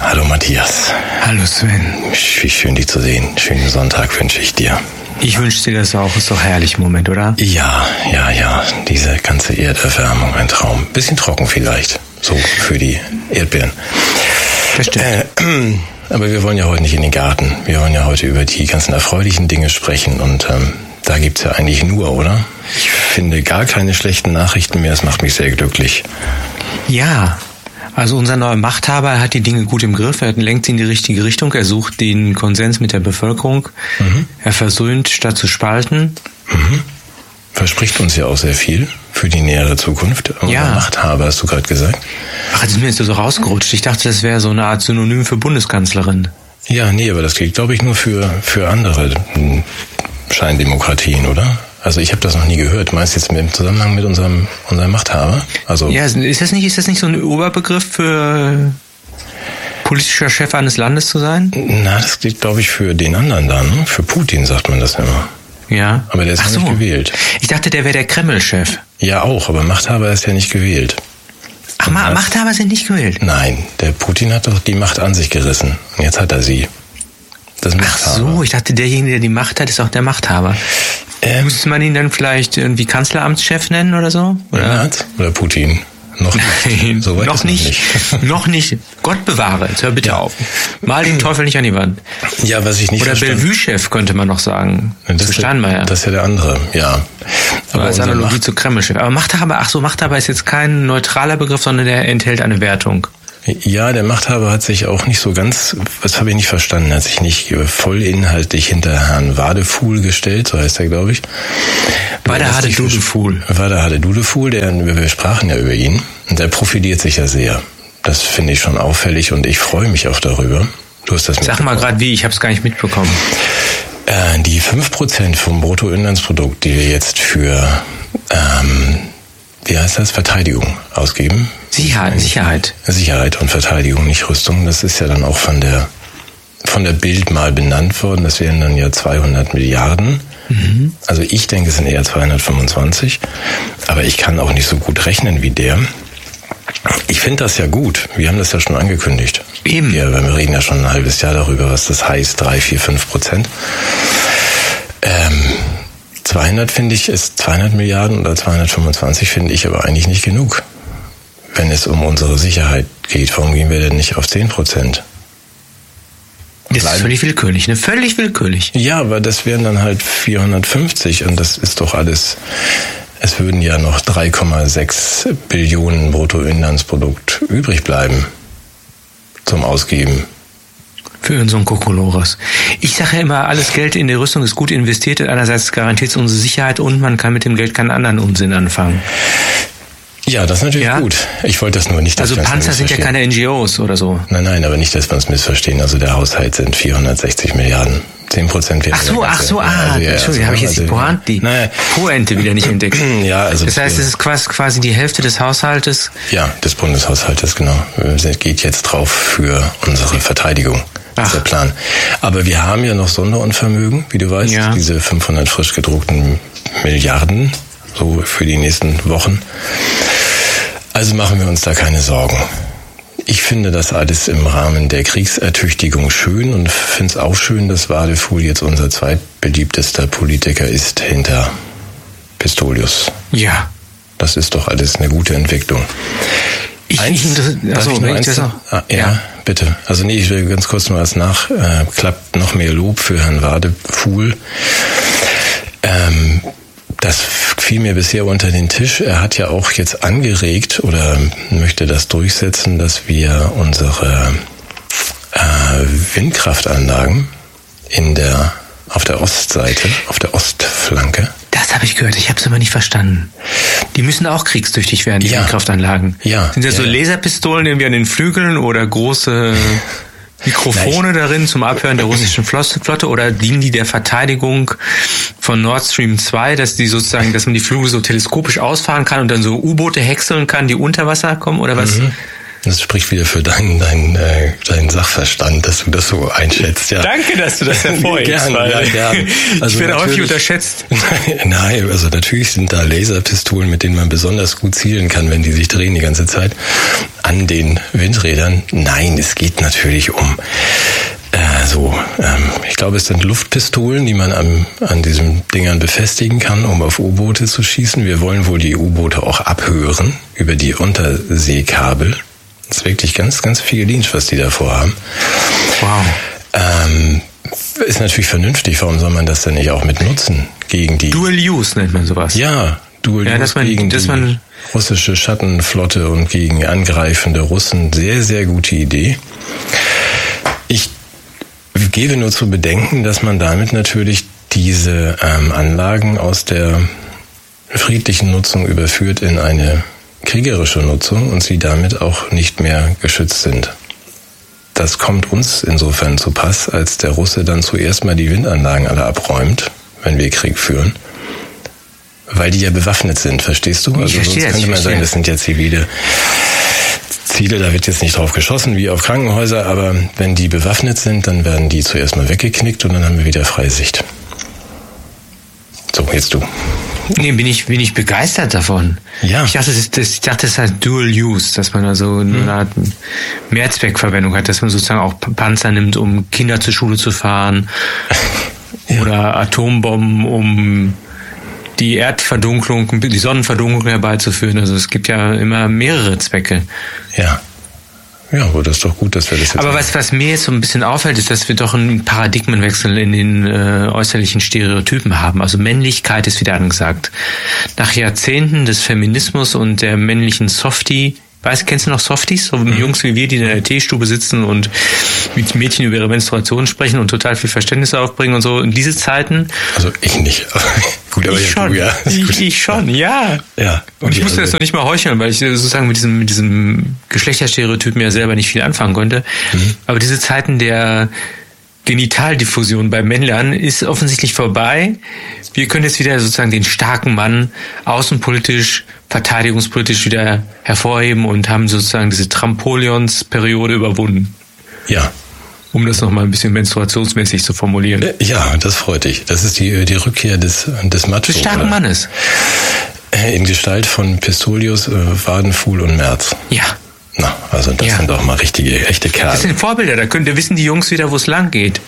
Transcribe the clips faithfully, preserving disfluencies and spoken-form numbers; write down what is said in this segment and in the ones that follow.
Hallo Matthias. Hallo Sven. Wie schön, dich zu sehen. Schönen Sonntag wünsche ich dir. Ich wünsche dir das auch. Ist doch herrlich im Moment, oder? Ja, ja, ja. Diese ganze Erderwärmung, ein Traum. Bisschen trocken vielleicht. So für die Erdbeeren. Das stimmt. Äh, aber wir wollen ja heute nicht in den Garten. Wir wollen ja heute über die ganzen erfreulichen Dinge sprechen. Und ähm, da gibt's ja eigentlich nur, oder? Ich finde gar keine schlechten Nachrichten mehr. Das macht mich sehr glücklich. Ja. Also unser neuer Machthaber hat die Dinge gut im Griff, er lenkt sie in die richtige Richtung, er sucht den Konsens mit der Bevölkerung, mhm. er versöhnt statt zu spalten. Mhm. Verspricht uns ja auch sehr viel für die nähere Zukunft. Unser ja. Machthaber, hast du gerade gesagt. Ach, das ist mir jetzt so rausgerutscht. Ich dachte, das wäre so eine Art Synonym für Bundeskanzlerin. Ja, nee, aber das gilt, glaube ich, nur für, für andere Scheindemokratien, oder? Also ich habe das noch nie gehört. Meinst du jetzt im Zusammenhang mit unserem unserem Machthaber? Also ja, ist das nicht ist das nicht so ein Oberbegriff für politischer Chef eines Landes zu sein? Na, das gilt, glaube ich, für den anderen da, ne? Für Putin sagt man das immer. Ja. Aber der ist ja so. nicht gewählt. Ich dachte, der wäre der Kreml-Chef. Ja, auch, aber Machthaber ist ja nicht gewählt. Ach, Ma- hat, Machthaber sind nicht gewählt? Nein, der Putin hat doch die Macht an sich gerissen. Und jetzt hat er sie. Das Ach so, ich dachte, derjenige, der die Macht hat, ist auch der Machthaber. Ähm, Muss man ihn dann vielleicht irgendwie Kanzleramtschef nennen oder so? Oder, oder Putin? Noch nicht. So weit noch, nicht, nicht. noch nicht. Gott bewahre. Jetzt hör bitte auf. Mal den Teufel nicht an die Wand. Ja, was ich nicht Oder Bellevue-Chef könnte man noch sagen. Das zu Steinmeier. Das ist ja der andere, ja. Aber als Analogie Macht- zu Kreml-Chef. Aber Machthaber, ach so, Machthaber ist jetzt kein neutraler Begriff, sondern der enthält eine Wertung. Ja, der Machthaber hat sich auch nicht so ganz, das habe ich nicht verstanden, hat sich nicht voll inhaltlich hinter Herrn Wadefuhl gestellt, so heißt er, glaube ich. Wadehade Dudefuhl. Wadehade Dudefuhl, der, wir sprachen ja über ihn, und der profiliert sich ja sehr. Das finde ich schon auffällig und ich freue mich auch darüber. Du hast das Sag mal gerade wie, ich habe es gar nicht mitbekommen. Äh, die fünf Prozent vom Bruttoinlandsprodukt, die wir jetzt für, ähm, wie heißt das, Verteidigung ausgeben. Sicherheit, Sicherheit. Sicherheit und Verteidigung, nicht Rüstung. Das ist ja dann auch von der von der Bild mal benannt worden. Das wären dann ja zweihundert Milliarden. Mhm. Also ich denke, es sind eher zweihundertfünfundzwanzig. Aber ich kann auch nicht so gut rechnen wie der. Ich finde das ja gut. Wir haben das ja schon angekündigt. Eben. Ja, wir reden ja schon ein halbes Jahr darüber, was das heißt. Drei, vier, fünf Prozent. Ähm, zweihundert finde ich, ist zweihundert Milliarden oder zweihundertfünfundzwanzig finde ich aber eigentlich nicht genug. Wenn es um unsere Sicherheit geht, warum gehen wir denn nicht auf zehn Prozent? Das ist völlig willkürlich, ne? Völlig willkürlich. Ja, aber das wären dann halt vierhundertfünfzig und das ist doch alles, es würden ja noch drei Komma sechs Billionen Bruttoinlandsprodukt übrig bleiben zum Ausgeben. Für unseren Kokolores. Ich sage ja immer, alles Geld in der Rüstung ist gut investiert. Einerseits garantiert es unsere Sicherheit und man kann mit dem Geld keinen anderen Unsinn anfangen. Ja, das ist natürlich ja. gut. Ich wollte das nur nicht, dass Also Panzer sind ja keine N G Os oder so. Nein, nein, aber nicht, dass wir uns missverstehen. Also der Haushalt sind vierhundertsechzig Milliarden. zehn Prozent wäre Ach so, ach so, ah, also, ja, Entschuldigung, also, habe ich jetzt also, die Pointe, die naja. Pointe wieder nicht entdeckt. Ja, also das heißt, es ist quasi die Hälfte des Haushaltes? Ja, des Bundeshaushaltes, genau. Es geht jetzt drauf für unsere Verteidigung. Das ist der Plan. Aber wir haben ja noch Sonderunvermögen, wie du weißt, ja. diese fünfhundert frisch gedruckten Milliarden, so für die nächsten Wochen. Also machen wir uns da keine Sorgen. Ich finde das alles im Rahmen der Kriegsertüchtigung schön und finde es auch schön, dass Wadefuhl jetzt unser zweitbeliebtester Politiker ist hinter Pistorius. Ja. Das ist doch alles eine gute Entwicklung. Ich, eins, ich, also, ich eins, das ah, ja, ja, bitte. Also nee, ich will ganz kurz nur als Nachklapp äh, noch mehr Lob für Herrn Wadefuhl. Ähm, Das fiel mir bisher unter den Tisch. Er hat ja auch jetzt angeregt oder möchte das durchsetzen, dass wir unsere äh, Windkraftanlagen in der auf der Ostseite, auf der Ostflanke. Das habe ich gehört, ich habe es aber nicht verstanden. Die müssen auch kriegstüchtig werden, die ja. Windkraftanlagen. Ja. Sind das ja, so Laserpistolen irgendwie an den Flügeln oder große Mikrofone darin zum Abhören der russischen Flotte oder dienen die der Verteidigung von Nord Stream zwei, dass die sozusagen, dass man die Flügel so teleskopisch ausfahren kann und dann so U-Boote häckseln kann, die unter Wasser kommen oder was? Mhm. Das spricht wieder für deinen, deinen, äh, deinen Sachverstand, dass du das so einschätzt. Ja. Danke, dass du das hervorhebst. Gerne, ja, gerne. Also ich werde häufig unterschätzt. Nein, also natürlich sind da Laserpistolen, mit denen man besonders gut zielen kann, wenn die sich drehen die ganze Zeit, an den Windrädern. Nein, es geht natürlich um äh, so, ähm, ich glaube, es sind Luftpistolen, die man am, an diesen Dingern befestigen kann, um auf U-Boote zu schießen. Wir wollen wohl die U-Boote auch abhören über die Unterseekabel. Das ist wirklich ganz, ganz viel Dienst, was die da vorhaben. Wow. Ähm, ist natürlich vernünftig. Warum soll man das denn nicht auch mit nutzen gegen die... Dual Use nennt man sowas. Ja, Dual ja, Use dass man, gegen dass die man russische Schattenflotte und gegen angreifende Russen. Sehr, sehr gute Idee. Ich gebe nur zu bedenken, dass man damit natürlich diese ähm, Anlagen aus der friedlichen Nutzung überführt in eine kriegerische Nutzung und sie damit auch nicht mehr geschützt sind. Das kommt uns insofern zu Pass, als der Russe dann zuerst mal die Windanlagen alle abräumt, wenn wir Krieg führen, weil die ja bewaffnet sind, verstehst du? Also sonst könnte man sagen, das sind ja zivile Ziele, da wird jetzt nicht drauf geschossen wie auf Krankenhäuser, aber wenn die bewaffnet sind, dann werden die zuerst mal weggeknickt und dann haben wir wieder freie Sicht. So, jetzt du. Nee, bin ich, bin ich begeistert davon. Ja. Ich dachte, das, das, ich dachte, das heißt Dual Use, dass man also eine hm. Art Mehrzweckverwendung hat, dass man sozusagen auch Panzer nimmt, um Kinder zur Schule zu fahren. Ja. Oder Atombomben, um die Erdverdunklung, die Sonnenverdunklung herbeizuführen. Also es gibt ja immer mehrere Zwecke. Ja. Ja, aber das ist doch gut, dass wir das jetzt... Aber was, was mir jetzt so ein bisschen auffällt, ist, dass wir doch einen Paradigmenwechsel in den äh, äußerlichen Stereotypen haben. Also Männlichkeit ist wieder angesagt. Nach Jahrzehnten des Feminismus und der männlichen Softie, weißt, kennst du noch Softies? So mhm. Jungs wie wir, die in der Teestube sitzen und mit Mädchen über ihre Menstruation sprechen und total viel Verständnis aufbringen und so. In diese Zeiten... Also ich nicht. Gut, aber ich ja, schon. Du, ja. Ich, ich schon, ja. Ja. Und ich musste also das noch nicht mal heucheln, weil ich sozusagen mit diesem, mit diesem Geschlechterstereotypen ja selber nicht viel anfangen konnte. Mhm. Aber diese Zeiten der Genitaldiffusion bei Männern ist offensichtlich vorbei. Wir können jetzt wieder sozusagen den starken Mann außenpolitisch, verteidigungspolitisch wieder hervorheben und haben sozusagen diese Trampolions-Periode überwunden. Ja. Um das nochmal ein bisschen menstruationsmäßig zu formulieren. Ja, das freut dich. Das ist die, die Rückkehr des, des Macho. Des starken Mannes. In Gestalt von Pistolius, Wadenfuhl und Merz. Ja. Na, also das ja. sind doch mal richtige, echte Kerle. Das sind Vorbilder, da können, da wissen die Jungs wieder, wo es lang geht.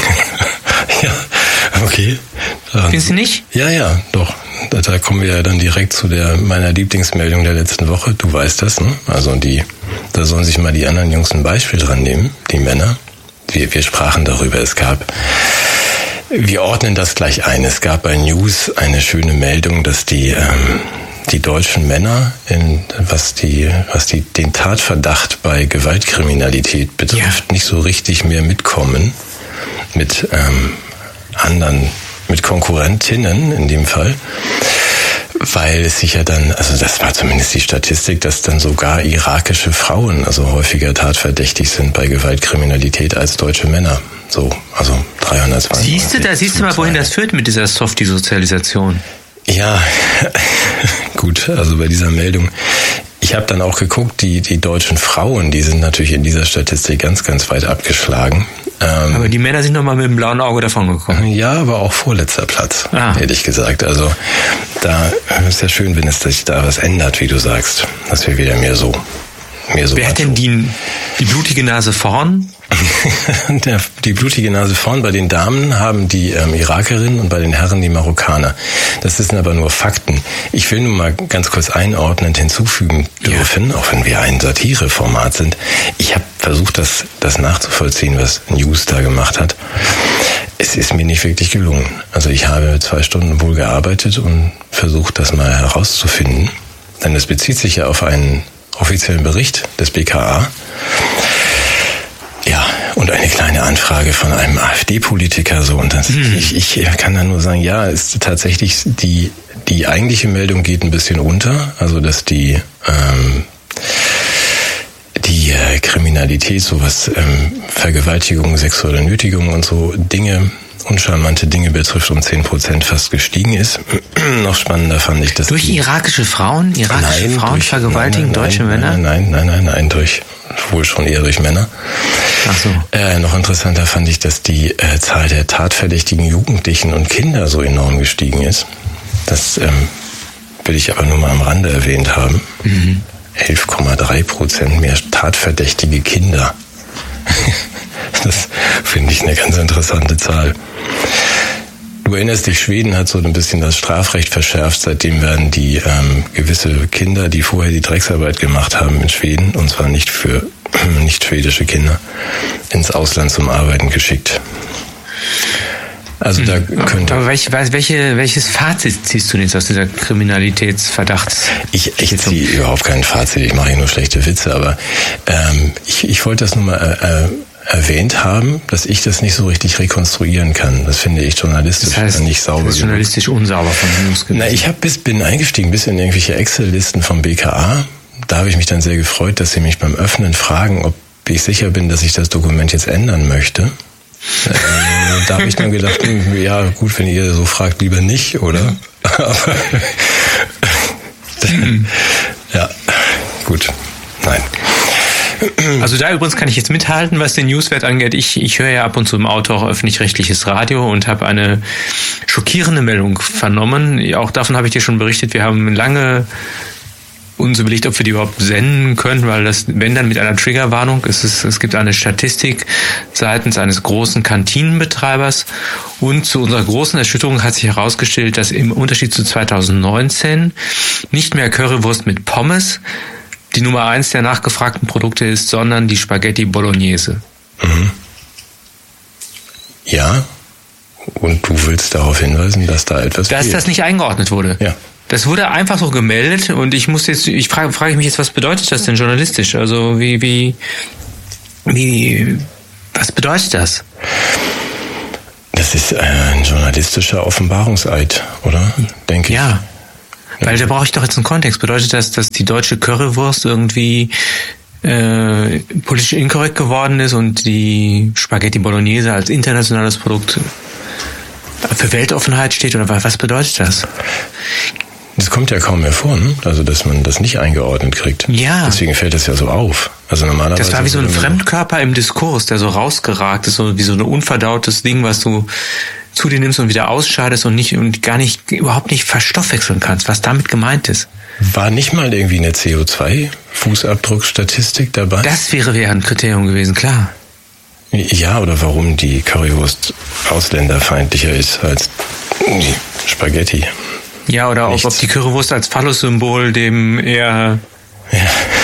Ja, okay. Findest du nicht? Ja, ja, doch. Da, da kommen wir ja dann direkt zu der meiner Lieblingsmeldung der letzten Woche. Du weißt das, ne? Also die, da sollen sich mal die anderen Jungs ein Beispiel dran nehmen, die Männer. Wir, wir sprachen darüber, es gab, wir ordnen das gleich ein, es gab bei News eine schöne Meldung, dass die, ähm, die deutschen Männer, in, was die, was die, den Tatverdacht bei Gewaltkriminalität betrifft, ja. nicht so richtig mehr mitkommen mit ähm, anderen, mit Konkurrentinnen in dem Fall. Weil es sich ja dann, also das war zumindest die Statistik, dass dann sogar irakische Frauen also häufiger tatverdächtig sind bei Gewaltkriminalität als deutsche Männer. So, also dreihundertzwanzig. Siehst du, da siehst du mal, wohin das führt mit dieser Softie-Sozialisation. Ja, gut, also bei dieser Meldung. Ich habe dann auch geguckt, die, die deutschen Frauen, die sind natürlich in dieser Statistik ganz, ganz weit abgeschlagen. Ähm, aber die Männer sind noch mal mit dem blauen Auge davon gekommen. Ja, aber auch vorletzter Platz, ah. ehrlich gesagt. Also da ist ja schön, wenn es sich da was ändert, wie du sagst, dass wir wieder mehr so, mehr so. Wer hat denn die, die blutige Nase vorn? Der, die blutige Nase vorn bei den Damen haben die ähm, Irakerinnen und bei den Herren die Marokkaner. Das sind aber nur Fakten. Ich will nur mal ganz kurz einordnend hinzufügen dürfen, ja. auch wenn wir ein Satireformat sind. Ich habe versucht, das, das nachzuvollziehen, was News da gemacht hat. Es ist mir nicht wirklich gelungen. Also ich habe zwei Stunden wohl gearbeitet und versucht, das mal herauszufinden. Denn es bezieht sich ja auf einen offiziellen Bericht des B K A. Ja, und eine kleine Anfrage von einem AfD-Politiker so und das, hm. ich, ich kann da nur sagen, ja, ist tatsächlich die die eigentliche Meldung geht ein bisschen unter, also dass die ähm, die äh, Kriminalität, sowas ähm, Vergewaltigung, sexuelle Nötigung und so Dinge uncharmante Dinge betrifft, um zehn Prozent fast gestiegen ist. Noch spannender fand ich das. Durch die, irakische Frauen? Irakische nein, Frauen durch, vergewaltigen nein, deutsche nein, Männer? Nein, nein, nein, nein, nein, durch, wohl schon eher durch Männer. Ach so. Äh, noch interessanter fand ich, dass die äh, Zahl der tatverdächtigen Jugendlichen und Kinder so enorm gestiegen ist. Das ähm, will ich aber nur mal am Rande erwähnt haben. Mhm. elf Komma drei Prozent mehr tatverdächtige Kinder. Das finde ich eine ganz interessante Zahl. Du erinnerst dich, Schweden hat so ein bisschen das Strafrecht verschärft. Seitdem werden die ähm, gewisse Kinder, die vorher die Drecksarbeit gemacht haben in Schweden, und zwar nicht für äh, nicht schwedische Kinder, ins Ausland zum Arbeiten geschickt. Also da könnte. Aber welche, welche, welches Fazit ziehst du jetzt aus dieser Kriminalitätsverdachts? Ich, ich ziehe überhaupt kein Fazit, ich mache hier nur schlechte Witze, aber ähm, ich, ich wollte das nur mal äh, erwähnt haben, dass ich das nicht so richtig rekonstruieren kann. Das finde ich journalistisch das heißt, nicht sauber. Das ist journalistisch genug. Unsauber von den News gewesen. Na, ich hab bis, bin eingestiegen bis in irgendwelche Excel-Listen vom B K A. Da habe ich mich dann sehr gefreut, dass sie mich beim Öffnen fragen, ob ich sicher bin, dass ich das Dokument jetzt ändern möchte. Äh, da habe ich dann gedacht, ja gut, wenn ihr so fragt, lieber nicht, oder? Aber ja, gut, nein. Also da übrigens kann ich jetzt mithalten, was den Newswert angeht. Ich, ich höre ja ab und zu im Auto auch öffentlich-rechtliches Radio und habe eine schockierende Meldung vernommen. Auch davon habe ich dir schon berichtet. Wir haben lange uns überlegt, ob wir die überhaupt senden können, weil das, wenn dann mit einer Triggerwarnung, es ist, es gibt eine Statistik seitens eines großen Kantinenbetreibers und zu unserer großen Erschütterung hat sich herausgestellt, dass im Unterschied zu zweitausendneunzehn nicht mehr Currywurst mit Pommes die Nummer eins der nachgefragten Produkte ist, sondern die Spaghetti Bolognese. Mhm. Ja, und du willst darauf hinweisen, dass da etwas Dass fehlt. das nicht eingeordnet wurde. Ja. Das wurde einfach so gemeldet und ich muss jetzt, ich frage, frage mich jetzt, was bedeutet das denn journalistisch? Also wie, wie, wie, was bedeutet das? Das ist ein journalistischer Offenbarungseid, oder? Denke ich. Ja. Weil da brauche ich doch jetzt einen Kontext. Bedeutet das, dass die deutsche Currywurst irgendwie äh, politisch inkorrekt geworden ist und die Spaghetti Bolognese als internationales Produkt für Weltoffenheit steht? Oder was bedeutet das? Das kommt ja kaum mehr vor, ne? Also, dass man das nicht eingeordnet kriegt. Ja. Deswegen fällt das ja so auf. Also normalerweise. Das war wie so ein Fremdkörper im Diskurs, der so rausgeragt ist, so wie so ein unverdautes Ding, was du zu dir nimmst und wieder ausscheidest und nicht und gar nicht überhaupt nicht verstoffwechseln kannst, was damit gemeint ist. War nicht mal irgendwie eine C O zwei Fußabdruckstatistik dabei? Das wäre ja ein Kriterium gewesen, klar. Ja, oder warum die Currywurst ausländerfeindlicher ist als die Spaghetti. Ja, oder ob, ob die Currywurst als Phallus-Symbol dem eher ja.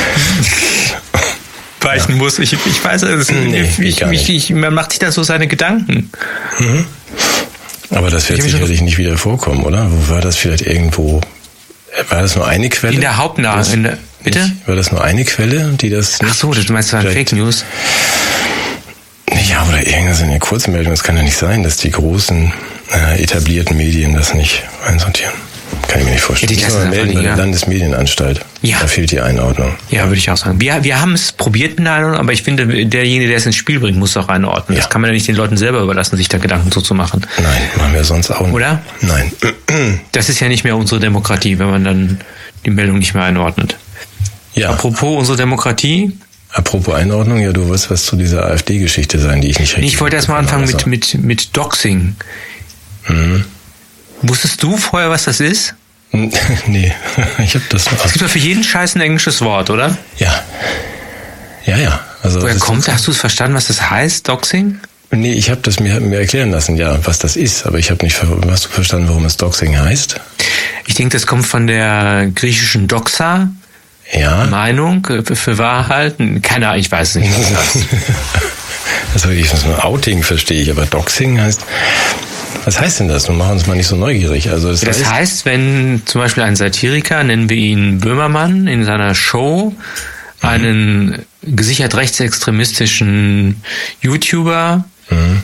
weichen ja. muss. Ich, ich weiß es nee, ich, ich, ich, ich, man macht sich da so seine Gedanken. Mhm. Aber das wird sicherlich nicht wieder vorkommen, oder? Wo war das vielleicht irgendwo? War das nur eine Quelle? In der Hauptnachricht. Bitte? Nicht, war das nur eine Quelle, die das nicht? Ach so, das meinst du an Fake News? Ja, oder irgendwas in der Kurzmeldung. Das kann ja nicht sein, dass die großen äh, etablierten Medien das nicht einsortieren. Kann ich mir nicht vorstellen. Ja, die lassen melden bei der Landesmedienanstalt. Ja. Da fehlt die Einordnung. Ja, würde ich auch sagen. Wir, wir haben es probiert in der Einordnung, aber ich finde, derjenige, der es ins Spiel bringt, muss es auch einordnen. Ja. Das kann man ja nicht den Leuten selber überlassen, sich da Gedanken so zu machen. Nein, machen wir sonst auch nicht. Oder? Nein. Das ist ja nicht mehr unsere Demokratie, wenn man dann die Meldung nicht mehr einordnet. Ja. Apropos unsere Demokratie. Apropos Einordnung, ja, du wirst was zu dieser AfD-Geschichte sein, die ich nicht richtig. Ich wollte erst mal anfangen mit, mit, mit Doxing. Mhm. Wusstest du vorher, was das ist? Nee, ich habe das. Es gibt ja für jeden Scheiß ein englisches Wort, oder? Ja. Ja, ja. Also woher kommt das? Hast du es verstanden, was das heißt, Doxing? Nee, ich habe das mir, mir erklären lassen, ja, was das ist, aber ich habe nicht hast du verstanden, warum es Doxing heißt? Ich denke, das kommt von der griechischen Doxa. Ja. Meinung für wahr halten. Keine Ahnung, ich weiß nicht. Was das heißt. Also ich muss nur Outing verstehe ich, aber Doxing heißt. Was heißt denn das? Nun machen uns mal nicht so neugierig. Also das, das heißt, heißt, wenn zum Beispiel ein Satiriker, nennen wir ihn Böhmermann, in seiner Show mhm. einen gesichert rechtsextremistischen YouTuber mhm.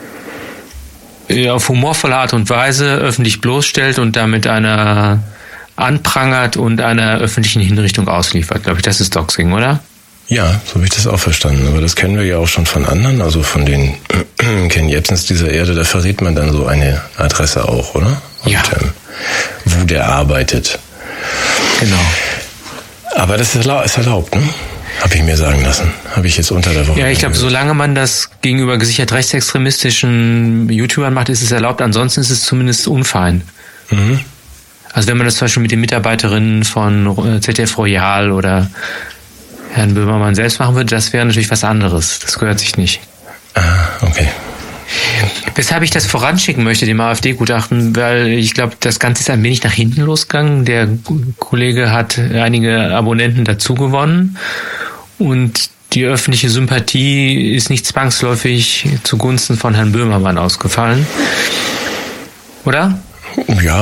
auf humorvolle Art und Weise öffentlich bloßstellt und damit einer anprangert und einer öffentlichen Hinrichtung ausliefert. Glaube ich, das ist Doxing, oder? Ja, so habe ich das auch verstanden. Aber das kennen wir ja auch schon von anderen, also von den Ken Jebsens dieser Erde, da verrät man dann so eine Adresse auch, oder? Und, ja. Ähm, wo der arbeitet. Genau. Aber das ist erlaubt, ne? Habe ich mir sagen lassen. Habe ich jetzt unter der Woche. Ja, ich glaube, solange man das gegenüber gesichert rechtsextremistischen YouTubern macht, ist es erlaubt. Ansonsten ist es zumindest unfein. Mhm. Also wenn man das zum Beispiel mit den Mitarbeiterinnen von Z D F Royal oder Herrn Böhmermann selbst machen würde, das wäre natürlich was anderes. Das gehört sich nicht. Ah, okay. Weshalb ich das voranschicken möchte, dem AfD-Gutachten, weil ich glaube, das Ganze ist ein wenig nach hinten losgegangen. Der Kollege hat einige Abonnenten dazu gewonnen und die öffentliche Sympathie ist nicht zwangsläufig zugunsten von Herrn Böhmermann ausgefallen. Oder? Ja.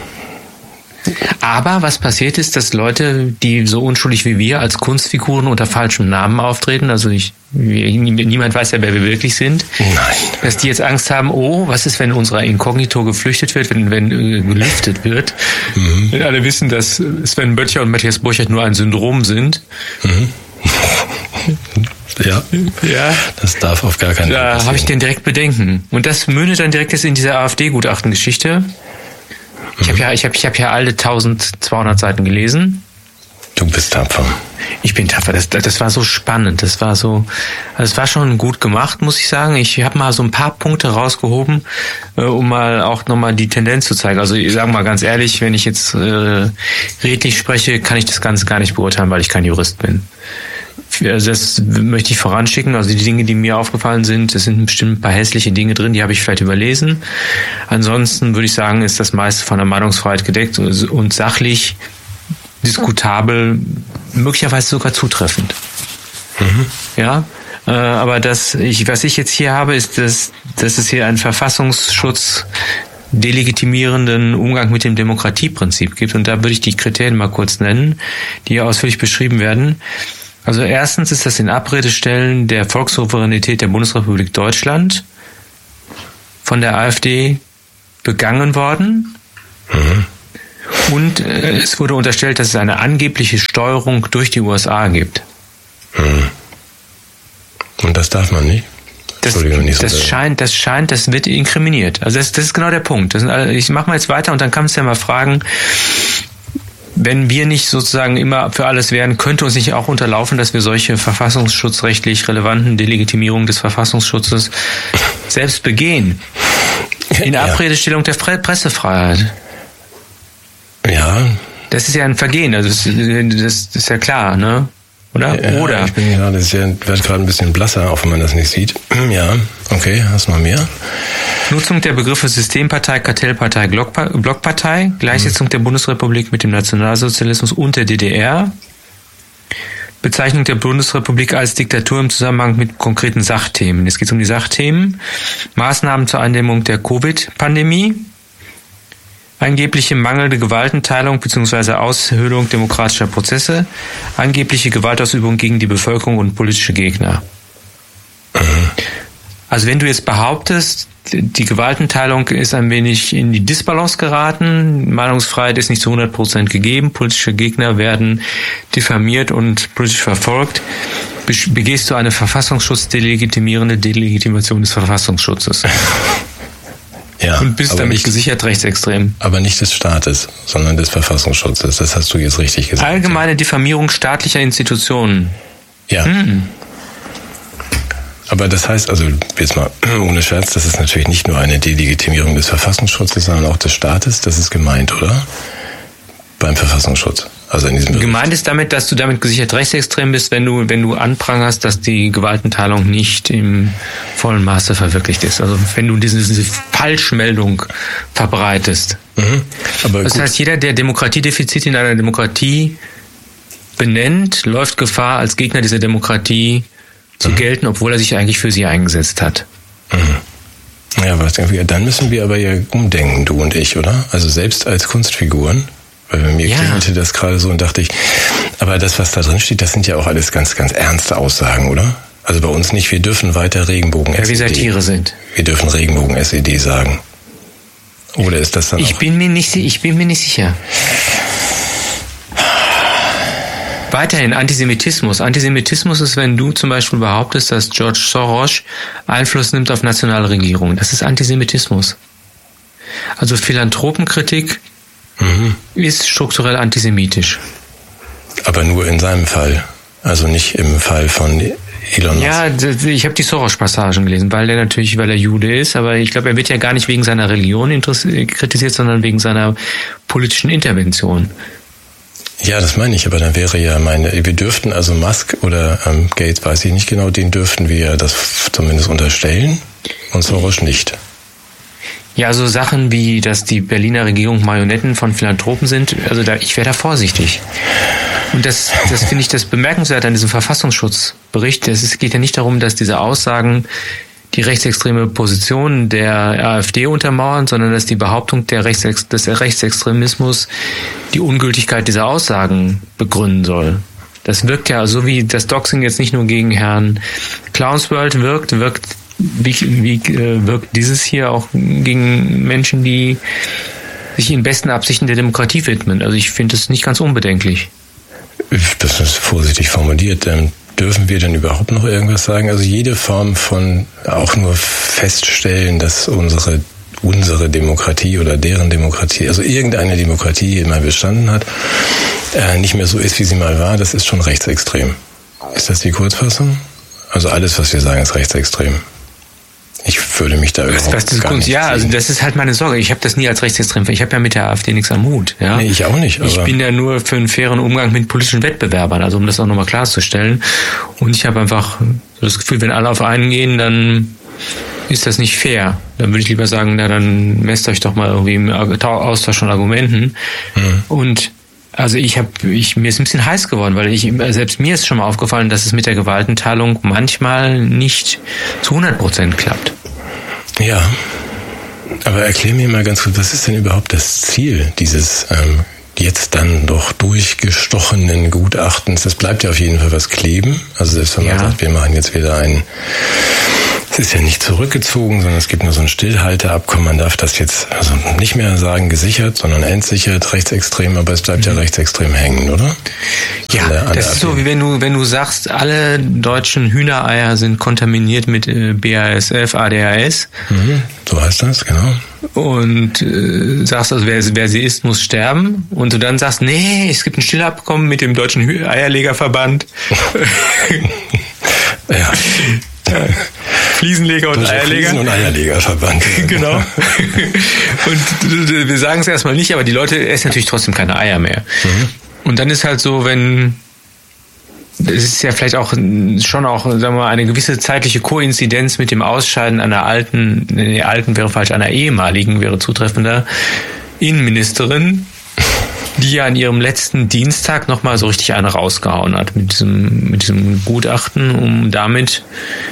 Aber was passiert ist, dass Leute, die so unschuldig wie wir als Kunstfiguren unter falschem Namen auftreten, also ich, niemand weiß ja, wer wir wirklich sind, Nein. dass die jetzt Angst haben, oh, was ist, wenn unser Inkognito geflüchtet wird, wenn, wenn äh, gelüftet wird, mhm. wenn alle wissen, dass Sven Böttcher und Matthias Burchardt nur ein Syndrom sind. Mhm. Ja, ja, das darf auf gar keinen Fall passieren. Da habe ich den direkt Bedenken. Und das mündet dann direkt jetzt in diese AfD-Gutachten-Geschichte. Ich habe ja, ich habe, ich habe ja alle zwölfhundert Seiten gelesen. Du bist tapfer. Ich bin tapfer. Das, das war so spannend. Das war so, also es war schon gut gemacht, muss ich sagen. Ich habe mal so ein paar Punkte rausgehoben, äh, um mal auch nochmal die Tendenz zu zeigen. Also ich sage mal ganz ehrlich, wenn ich jetzt äh, redlich spreche, kann ich das Ganze gar nicht beurteilen, weil ich kein Jurist bin. Also das möchte ich voranschicken. Also die Dinge, die mir aufgefallen sind, es sind bestimmt ein paar hässliche Dinge drin, die habe ich vielleicht überlesen. Ansonsten würde ich sagen, ist das meiste von der Meinungsfreiheit gedeckt und sachlich diskutabel, möglicherweise sogar zutreffend. Mhm. Ja, äh, aber das, ich, was ich jetzt hier habe, ist, dass, dass es hier einen Verfassungsschutz delegitimierenden Umgang mit dem Demokratieprinzip gibt. Und da würde ich die Kriterien mal kurz nennen, die hier ausführlich beschrieben werden. Also erstens ist das in Abrede stellen der Volkssouveränität der Bundesrepublik Deutschland von der AfD begangen worden. Mhm. Und äh, es wurde unterstellt, dass es eine angebliche Steuerung durch die U S A gibt. Mhm. Und das darf man nicht? Das, nicht das, so scheint, das scheint, das wird inkriminiert. Also das, das ist genau der Punkt. Das sind, ich mache mal jetzt weiter und dann kannst du ja mal fragen, wenn wir nicht sozusagen immer für alles wären, könnte uns nicht auch unterlaufen, dass wir solche verfassungsschutzrechtlich relevanten Delegitimierungen des Verfassungsschutzes selbst begehen. In Abredestellung der Pressefreiheit. Ja. Das ist ja ein Vergehen, also das, das ist ja klar, ne? Oder? Ja, Oder? Ich bin gerade, ich werde gerade ein bisschen blasser, auch wenn man das nicht sieht. Ja, okay, hast du noch mehr? Nutzung der Begriffe Systempartei, Kartellpartei, Blockpartei, Gleichsetzung mhm. der Bundesrepublik mit dem Nationalsozialismus und der D D R, Bezeichnung der Bundesrepublik als Diktatur im Zusammenhang mit konkreten Sachthemen. Jetzt geht es um die Sachthemen, Maßnahmen zur Eindämmung der Covid-Pandemie, angebliche mangelnde Gewaltenteilung bzw. Aushöhlung demokratischer Prozesse, angebliche Gewaltausübung gegen die Bevölkerung und politische Gegner. Mhm. Also wenn du jetzt behauptest, die Gewaltenteilung ist ein wenig in die Disbalance geraten, Meinungsfreiheit ist nicht zu hundert Prozent gegeben, politische Gegner werden diffamiert und politisch verfolgt, begehst du eine verfassungsschutzdelegitimierende Delegitimation des Verfassungsschutzes. Ja, und bist damit nicht, gesichert rechtsextrem. Aber nicht des Staates, sondern des Verfassungsschutzes. Das hast du jetzt richtig gesagt. Allgemeine Diffamierung staatlicher Institutionen. Ja. Hm. Aber das heißt, also jetzt mal ohne Scherz, das ist natürlich nicht nur eine Delegitimierung des Verfassungsschutzes, sondern auch des Staates. Das ist gemeint, oder? Beim Verfassungsschutz. Also in diesem Bericht. Gemeint ist damit, dass du damit gesichert rechtsextrem bist, wenn du, wenn du anprangerst, dass die Gewaltenteilung nicht im vollen Maße verwirklicht ist. Also wenn du diese, diese Falschmeldung verbreitest. Mhm. Aber das gut. heißt, jeder, der Demokratiedefizite in einer Demokratie benennt, läuft Gefahr, als Gegner dieser Demokratie zu mhm. gelten, obwohl er sich eigentlich für sie eingesetzt hat. Mhm. Ja, was, dann müssen wir aber ja umdenken, du und ich, oder? Also selbst als Kunstfiguren. Weil bei mir ja. klingelte das gerade so und dachte ich, aber das, was da drin steht, das sind ja auch alles ganz, ganz ernste Aussagen, oder? Also bei uns nicht, wir dürfen weiter Regenbogen-S E D. Ja, wie Satire sind. Wir dürfen Regenbogen-S E D sagen. Oder ist das dann ich auch... Bin mir nicht, ich bin mir nicht sicher. Weiterhin Antisemitismus. Antisemitismus ist, wenn du zum Beispiel behauptest, dass George Soros Einfluss nimmt auf nationale Regierungen. Das ist Antisemitismus. Also Philanthropenkritik mhm. ist strukturell antisemitisch. Aber nur in seinem Fall. Also nicht im Fall von Elon Musk. Ja, ich habe die Soros-Passagen gelesen, weil er natürlich, weil er Jude ist, aber ich glaube, er wird ja gar nicht wegen seiner Religion kritisiert, sondern wegen seiner politischen Intervention. Ja, das meine ich, aber dann wäre ja meine, wir dürften also Musk oder ähm, Gates, weiß ich nicht genau, den dürften wir das zumindest unterstellen und Soros nicht. Ja, also Sachen wie, dass die Berliner Regierung Marionetten von Philanthropen sind, also da, ich wäre da vorsichtig. Und das, das finde ich das bemerkenswert an diesem Verfassungsschutzbericht. Es geht ja nicht darum, dass diese Aussagen die rechtsextreme Position der AfD untermauern, sondern dass die Behauptung der Rechtsex- des Rechtsextremismus die Ungültigkeit dieser Aussagen begründen soll. Das wirkt ja, so wie das Doxing jetzt nicht nur gegen Herrn Clownsworld wirkt, wirkt wie, wie wirkt dieses hier auch gegen Menschen, die sich in besten Absichten der Demokratie widmen. Also ich finde es nicht ganz unbedenklich. Das ist vorsichtig formuliert. Ähm, dürfen wir denn überhaupt noch irgendwas sagen? Also jede Form von auch nur feststellen, dass unsere unsere Demokratie oder deren Demokratie, also irgendeine Demokratie, die mal bestanden hat, äh, nicht mehr so ist, wie sie mal war, das ist schon rechtsextrem. Ist das die Kurzfassung? Also alles, was wir sagen, ist rechtsextrem. Ich würde mich da überhaupt was, was gar nicht Ja, sehen. also das ist halt meine Sorge. Ich habe das nie als rechtsextrem. Ich habe ja mit der AfD nichts am Hut. Ja? Nee, ich auch nicht. Aber ich bin ja nur für einen fairen Umgang mit politischen Wettbewerbern, also um das auch nochmal klarzustellen. Und ich habe einfach das Gefühl, wenn alle auf einen gehen, dann ist das nicht fair. Dann würde ich lieber sagen, na dann messt euch doch mal irgendwie im Austausch von Argumenten. Mhm. Und also ich habe, ich mir ist ein bisschen heiß geworden, weil ich selbst mir ist schon mal aufgefallen, dass es mit der Gewaltenteilung manchmal nicht zu hundert Prozent klappt. Ja, aber erklär mir mal ganz kurz, was ist denn überhaupt das Ziel dieses ähm, jetzt dann doch durchgestochenen Gutachtens? Das bleibt ja auf jeden Fall was kleben. Also selbst wenn man ja. sagt, wir machen jetzt wieder ein, es ist ja nicht zurückgezogen, sondern es gibt nur so ein Stillhalteabkommen. Man darf das jetzt also nicht mehr sagen gesichert, sondern entsichert, rechtsextrem, aber es bleibt mhm. ja rechtsextrem hängen, oder? Ja, der, das ist so, wie wenn du wenn du sagst, alle deutschen Hühnereier sind kontaminiert mit äh, B A S F, A D H S. Mhm, so heißt das, genau. Und äh, sagst also, wer, wer sie isst, muss sterben. Und du dann sagst, nee, es gibt ein Stillabkommen mit dem Deutschen Hü- Eierlegerverband. ja. Fliesenleger und Eierleger. Fliesen- und Eierlegerverband. Genau. Und wir sagen es erstmal nicht, aber die Leute essen natürlich trotzdem keine Eier mehr. Mhm. Und dann ist halt so, wenn es ist ja vielleicht auch schon auch, sagen wir mal, eine gewisse zeitliche Koinzidenz mit dem Ausscheiden einer alten, nee, alten wäre falsch, einer ehemaligen wäre zutreffender Innenministerin, die ja an ihrem letzten Dienstag nochmal so richtig eine rausgehauen hat mit diesem, mit diesem Gutachten, um damit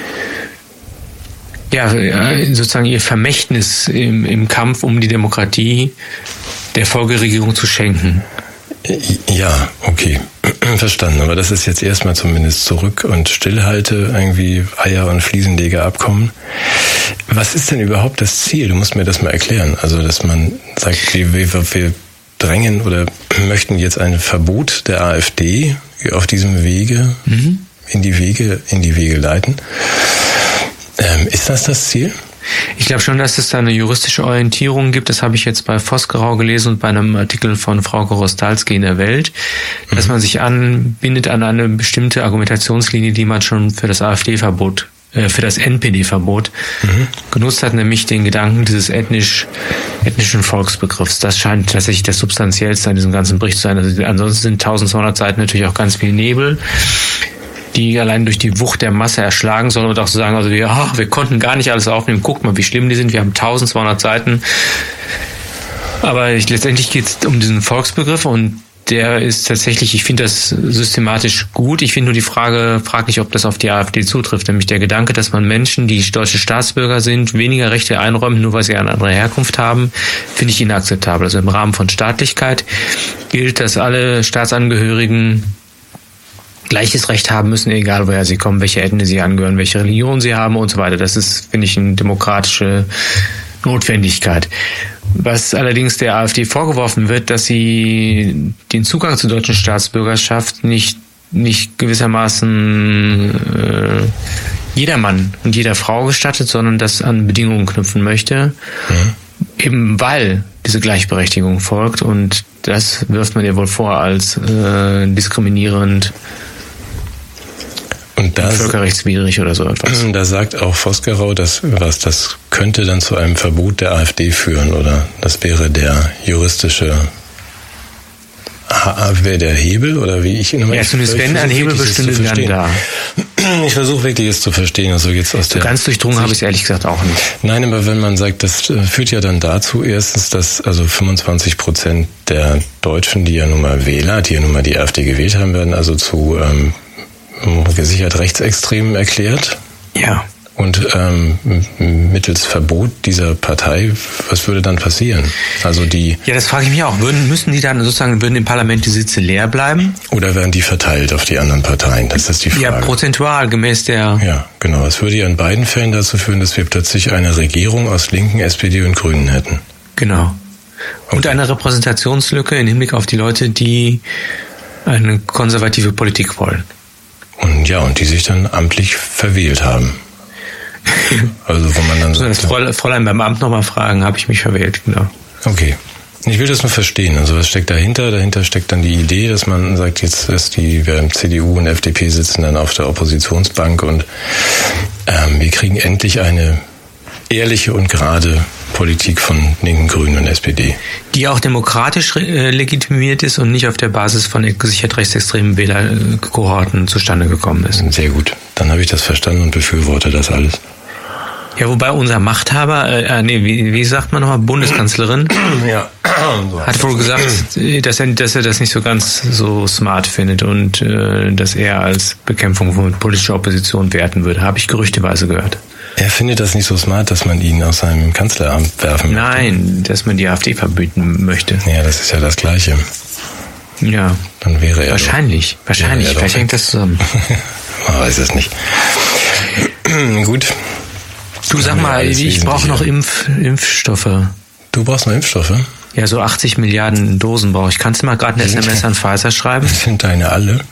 ja sozusagen ihr Vermächtnis im, im Kampf um die Demokratie der Folgeregierung zu schenken. Ja, okay. Verstanden. Aber das ist jetzt erstmal zumindest zurück und Stillhalte, irgendwie Eier- und Fliesenlegerabkommen. Was ist denn überhaupt das Ziel? Du musst mir das mal erklären. Also, dass man sagt, wir, wir, wir drängen oder möchten jetzt ein Verbot der AfD auf diesem Wege, mhm. in die Wege, in die Wege leiten. Ähm, ist das das Ziel? Ich glaube schon, dass es da eine juristische Orientierung gibt. Das habe ich jetzt bei Vosgerau gelesen und bei einem Artikel von Frauke Rostalski in der Welt, dass mhm. man sich anbindet an eine bestimmte Argumentationslinie, die man schon für das AfD-Verbot, äh, für das N P D-Verbot mhm. genutzt hat, nämlich den Gedanken dieses ethnisch, ethnischen Volksbegriffs. Das scheint tatsächlich das Substanziellste an diesem ganzen Bericht zu sein. Also ansonsten sind eintausendzweihundert Seiten natürlich auch ganz viel Nebel, die allein durch die Wucht der Masse erschlagen sollen und auch so sagen, also wir, ach, wir konnten gar nicht alles aufnehmen, guckt mal, wie schlimm die sind, wir haben eintausendzweihundert Seiten. Aber ich, letztendlich geht es um diesen Volksbegriff und der ist tatsächlich, ich finde das systematisch gut. Ich finde nur die Frage, fraglich, ob das auf die AfD zutrifft, nämlich der Gedanke, dass man Menschen, die deutsche Staatsbürger sind, weniger Rechte einräumen, nur weil sie eine andere Herkunft haben, finde ich inakzeptabel. Also im Rahmen von Staatlichkeit gilt, dass alle Staatsangehörigen gleiches Recht haben müssen, egal woher sie kommen, welche Ethnie sie angehören, welche Religion sie haben und so weiter. Das ist, finde ich, eine demokratische Notwendigkeit. Was allerdings der AfD vorgeworfen wird, dass sie den Zugang zur deutschen Staatsbürgerschaft nicht nicht gewissermaßen äh, jedermann und jeder Frau gestattet, sondern das an Bedingungen knüpfen möchte, mhm. eben weil diese Gleichberechtigung folgt, und das wirft man ja wohl vor als äh, diskriminierend und das, völkerrechtswidrig oder so etwas. Da sagt auch Vosgerau, dass was das könnte dann zu einem Verbot der AfD führen, oder das wäre der juristische wäre der Hebel, oder wie ich ihn immer... Ja, zumindest wenn ein Hebel bestünde, dann da. Ich versuche wirklich es zu verstehen. Also jetzt aus so der ganz durchdrungen habe ich es ehrlich gesagt auch nicht. Nein, aber wenn man sagt, das führt ja dann dazu erstens, dass also fünfundzwanzig Prozent der Deutschen, die ja nun mal Wähler, die ja nun mal die AfD gewählt haben, werden also zu ähm, gesichert Rechtsextremen erklärt. Ja. Und ähm, mittels Verbot dieser Partei, was würde dann passieren? Also die. Ja, das frage ich mich auch. Würden, müssen die dann sozusagen, würden im Parlament die Sitze leer bleiben? Oder werden die verteilt auf die anderen Parteien? Das ist die Frage. Ja, prozentual, gemäß der. Ja, genau. Es würde ja in beiden Fällen dazu führen, dass wir plötzlich eine Regierung aus Linken, S P D und Grünen hätten. Genau. Und okay. Eine Repräsentationslücke im Hinblick auf die Leute, die eine konservative Politik wollen. Und ja, und die sich dann amtlich verwählt haben. Also wo man dann so das Fräulein beim Amt nochmal fragen, habe ich mich verwählt, genau. Okay. Ich will das nur verstehen. Also was steckt dahinter? Dahinter steckt dann die Idee, dass man sagt, jetzt ist die C D U und F D P sitzen dann auf der Oppositionsbank und ähm, wir kriegen endlich eine ehrliche und gerade Politik von Linken, Grünen und S P D. Die auch demokratisch äh, legitimiert ist und nicht auf der Basis von gesichert rechtsextremen Wählerkohorten zustande gekommen ist. Sehr gut. Dann habe ich das verstanden und befürworte das alles. Ja, wobei unser Machthaber, äh, nee, wie, wie sagt man nochmal, Bundeskanzlerin, ja. hat wohl gesagt, dass er, dass er das nicht so ganz so smart findet und äh, dass er als Bekämpfung von politischer Opposition werten würde. Habe ich gerüchteweise gehört. Er findet das nicht so smart, dass man ihn aus seinem Kanzleramt werfen möchte. Nein, dass man die AfD verbieten möchte. Ja, das ist ja das Gleiche. Ja. Dann wäre er Wahrscheinlich, doch, wahrscheinlich. Wäre Vielleicht hängt das zusammen. Man weiß es nicht. Gut. Du sag mal, ich brauche noch Impf, Impfstoffe. Du brauchst noch Impfstoffe? Ja, so achtzig Milliarden Dosen brauche ich. Kannst du mal gerade eine S M S an Pfizer schreiben? Sind deine alle?